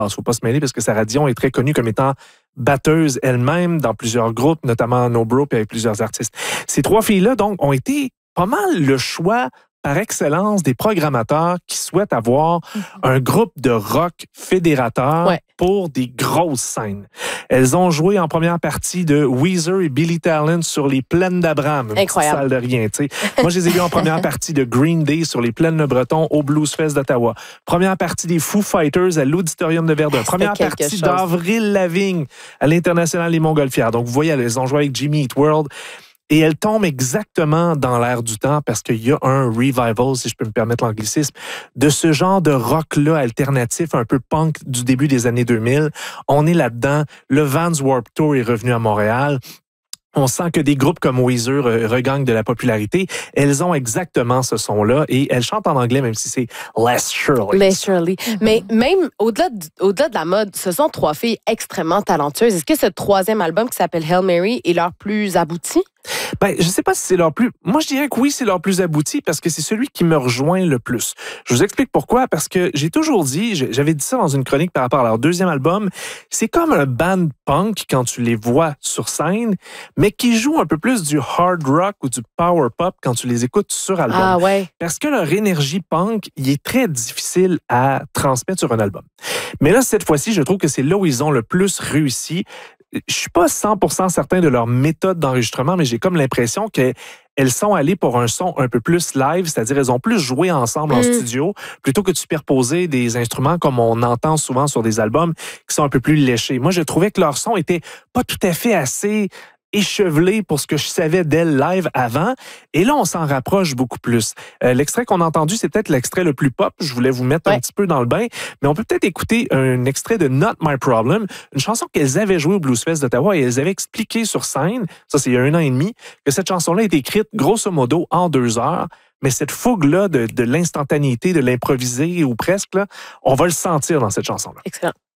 Il ne faut pas se mêler parce que Sarah Dion est très connue comme étant batteuse elle-même dans plusieurs groupes, notamment No Bro et avec plusieurs artistes. Ces trois filles-là, donc, ont été pas mal le choix par excellence des programmateurs qui souhaitent avoir un groupe de rock fédérateur pour des grosses scènes. Elles ont joué en première partie de Weezer et Billy Talent sur les plaines d'Abraham. Incroyable. Salle de rien, tu sais. Moi, je les ai vus en première partie de Green Day sur les plaines de Breton au Blues Fest d'Ottawa. Première partie des Foo Fighters à l'Auditorium de Verdun. Première partie d'Avril Lavigne à l'International des Montgolfières. Donc, vous voyez, elles ont joué avec Jimmy Eat World. Et elle tombe exactement dans l'air du temps parce qu'il y a un revival, si je peux me permettre l'anglicisme, de ce genre de rock-là alternatif, un peu punk du début des années 2000. On est là-dedans. Le Vans Warped Tour est revenu à Montréal. On sent que des groupes comme Weezer regagnent de la popularité. Elles ont exactement ce son-là et elles chantent en anglais, même si c'est Les Shirley. Les Shirley. Mais même au-delà de la mode, ce sont trois filles extrêmement talentueuses. Est-ce que ce troisième album qui s'appelle Hail Mary est leur plus abouti? Ben, je sais pas si c'est leur plus... Moi, je dirais que oui, c'est leur plus abouti parce que c'est celui qui me rejoint le plus. Je vous explique pourquoi. Parce que j'ai toujours dit, j'avais dit ça dans une chronique par rapport à leur deuxième album, c'est comme un band punk quand tu les vois sur scène, mais qui joue un peu plus du hard rock ou du power pop quand tu les écoutes sur album. Ah ouais. Parce que leur énergie punk, il est très difficile à transmettre sur un album. Mais là, cette fois-ci, je trouve que c'est là où ils ont le plus réussi. Je suis pas 100% certain de leur méthode d'enregistrement, mais j'ai comme l'impression qu'elles sont allées pour un son un peu plus live, c'est-à-dire elles ont plus joué ensemble en studio, plutôt que de superposer des instruments comme on entend souvent sur des albums qui sont un peu plus léchés. Moi, je trouvais que leur son était pas tout à fait assez échevelé pour ce que je savais d'elle live avant. Et là, on s'en rapproche beaucoup plus. L'extrait qu'on a entendu, c'est peut-être l'extrait le plus pop. Je voulais vous mettre un petit peu dans le bain. Mais on peut peut-être écouter un extrait de Not My Problem, une chanson qu'elles avaient jouée au Blues Fest d'Ottawa et elles avaient expliqué sur scène, ça c'est il y a 1 an et demi, que cette chanson-là est écrite grosso modo en 2 heures. Mais cette fougue-là de l'instantanéité, de l'improviser ou presque, là, on va le sentir dans cette chanson-là. Excellent.